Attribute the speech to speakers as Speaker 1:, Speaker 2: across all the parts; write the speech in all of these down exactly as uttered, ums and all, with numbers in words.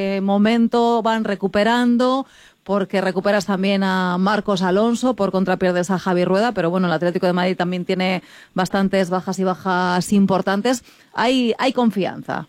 Speaker 1: momento van recuperando, porque recuperas también a Marcos Alonso, por contra pierdes a Javi Rueda, pero bueno, el Atlético de Madrid también tiene bastantes bajas y bajas importantes. Hay, hay confianza.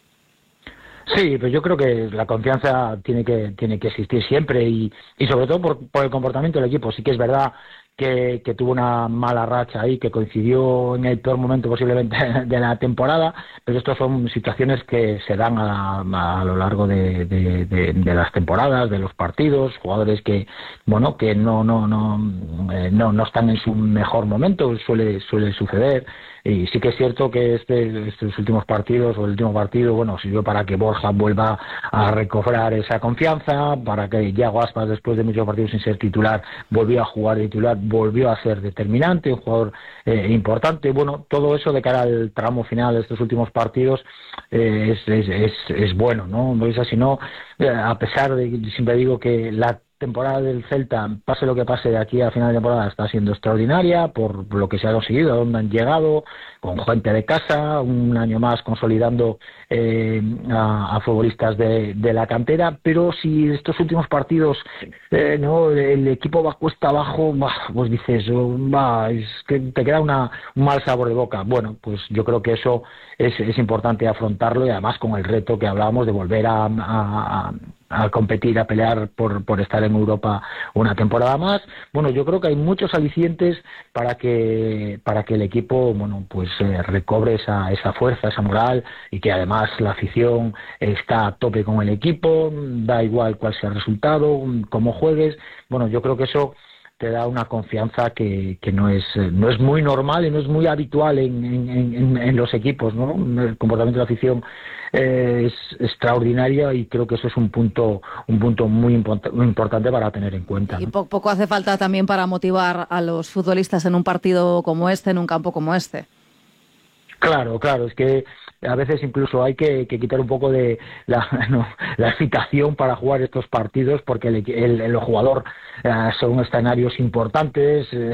Speaker 2: Sí, pues yo creo que la confianza tiene que tiene que existir siempre y, y sobre todo por, por el comportamiento del equipo. Sí que es verdad que, que tuvo una mala racha ahí, que coincidió en el peor momento posiblemente de la temporada, pero estas son situaciones que se dan a, a lo largo de, de, de, de las temporadas, de los partidos, jugadores que bueno que no no no eh, no, no están en su mejor momento, suele suele suceder. Y sí que es cierto que este, estos últimos partidos, o el último partido, bueno, sirvió para que Borja vuelva a recobrar esa confianza, para que Yago Aspas, después de muchos partidos sin ser titular, volvió a jugar de titular, volvió a ser determinante, un jugador eh, importante. Bueno, todo eso de cara al tramo final de estos últimos partidos eh, es, es, es, es bueno, ¿no? No es así, no, eh, a pesar de que siempre digo que la temporada del Celta, pase lo que pase de aquí a final de temporada, está siendo extraordinaria por lo que se ha conseguido, a dónde han llegado, con gente de casa, un año más consolidando eh, a, a futbolistas de, de la cantera, pero si estos últimos partidos eh, no el equipo va cuesta abajo, bah, pues dices, va, es que te queda una, un mal sabor de boca. Bueno, pues yo creo que eso es, es importante afrontarlo, y además con el reto que hablábamos de volver a, a, a a competir, a pelear por, por estar en Europa una temporada más. Bueno, yo creo que hay muchos alicientes para que para que el equipo, bueno, pues eh, recobre esa esa fuerza, esa moral, y que además la afición está a tope con el equipo, da igual cuál sea el resultado, cómo juegues. Bueno, yo creo que eso te da una confianza que, que no es no es muy normal y no es muy habitual en, en, en, en los equipos, ¿no? El comportamiento de la afición eh, es extraordinario, y creo que eso es un punto un punto muy, import- muy importante para tener en cuenta, ¿no?
Speaker 1: Y po- poco hace falta también para motivar a los futbolistas en un partido como este, en un campo como este.
Speaker 2: Claro, claro, es que a veces incluso hay que, que quitar un poco de la, no, la excitación para jugar estos partidos, porque el, el, el jugador eh, son escenarios importantes, eh,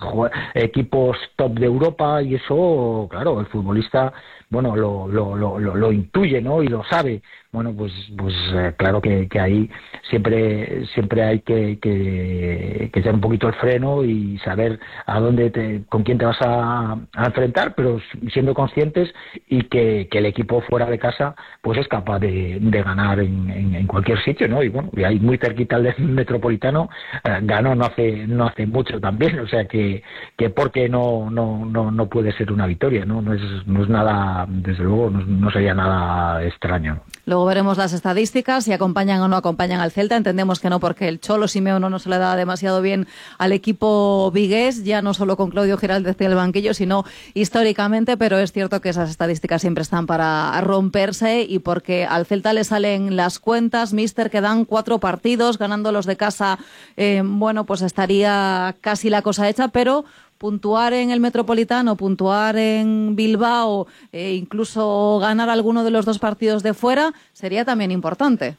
Speaker 2: equipos top de Europa, y eso, claro, el futbolista, bueno, lo, lo, lo, lo, lo intuye, ¿no? Y lo sabe. Bueno, pues pues eh, claro que, que ahí siempre siempre hay que, que, que echar un poquito el freno y saber a dónde te, con quién te vas a, a enfrentar, pero siendo conscientes, y que, que el equipo fuera de casa pues es capaz de, de ganar en, en, en cualquier sitio, ¿no? Y bueno, y ahí muy cerquita al Metropolitano eh, ganó no hace no hace mucho también, o sea que que porque no no no no puede ser una victoria, ¿no? No es no es nada, desde luego no, no sería nada extraño.
Speaker 1: Luego veremos las estadísticas, si acompañan o no acompañan al Celta. Entendemos que no, porque el Cholo Simeone no se le da demasiado bien al equipo vigués, ya no solo con Claudio Giraldez en el banquillo, sino históricamente, pero es cierto que esas estadísticas siempre están para romperse, y porque al Celta le salen las cuentas, míster, que dan cuatro partidos, ganando los de casa, eh, bueno, pues estaría casi la cosa hecha, pero puntuar en el Metropolitano, puntuar en Bilbao, e incluso ganar alguno de los dos partidos de fuera, sería también importante.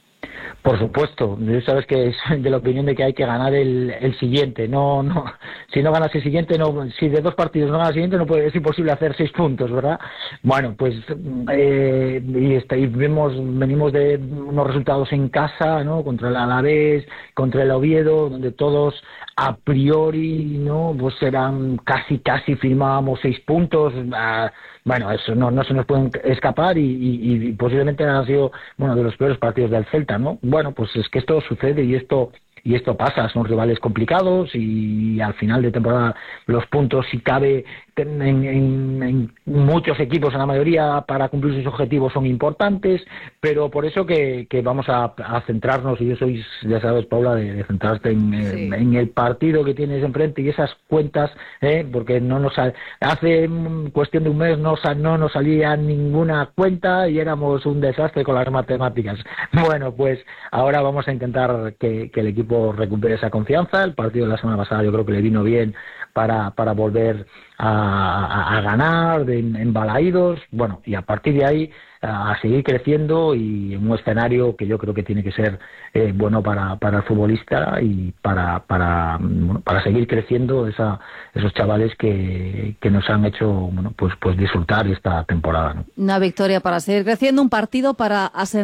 Speaker 2: Por supuesto, yo sabes que soy de la opinión de que hay que ganar el, el siguiente, no, no, si no ganas el siguiente, no, si de dos partidos no ganas el siguiente, no puede, es imposible hacer seis puntos, ¿verdad? Bueno, pues eh, y, está, y vemos, venimos de unos resultados en casa, ¿no? Contra el Alavés, contra el Oviedo, donde todos a priori, ¿no? Pues eran casi, casi firmábamos seis puntos. Uh, bueno, eso no, no se nos pueden escapar, y, y, y posiblemente han sido, bueno, de los peores partidos del Celta, ¿no? Bueno, pues es que esto sucede, y esto y esto pasa, son rivales complicados, y al final de temporada los puntos, si cabe, en, en, en muchos equipos, en la mayoría, para cumplir sus objetivos son importantes, pero por eso que, que vamos a, a centrarnos, y yo soy, ya sabes, Paula, de, de centrarte en, sí. en, en el partido que tienes enfrente y esas cuentas, ¿eh? Porque no nos hace cuestión de un mes no, no nos salía ninguna cuenta y éramos un desastre con las matemáticas. Bueno, pues ahora vamos a intentar que, que el equipo recupere esa confianza. El partido de la semana pasada yo creo que le vino bien para, para volver a, a, a ganar en, en Balaídos, bueno, y a partir de ahí a seguir creciendo, y en un escenario que yo creo que tiene que ser eh, bueno para, para el futbolista, y para para bueno, para seguir creciendo esa, esos chavales que, que nos han hecho, bueno, pues pues disfrutar esta temporada, ¿no?
Speaker 1: Una victoria para seguir creciendo, un partido para asentar